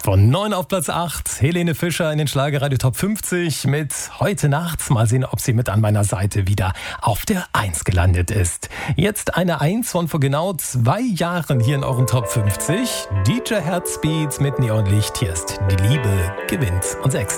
Von 9 auf Platz 8, Helene Fischer in den Schlagerradio Top 50 mit Heute Nacht. Mal sehen, ob sie mit an meiner Seite wieder auf der 1 gelandet ist. Jetzt eine 1 von vor genau 2 Jahren hier in euren Top 50. DJ Herzbeats mit Neonlicht. Hier ist Die Liebe gewinnt und 6.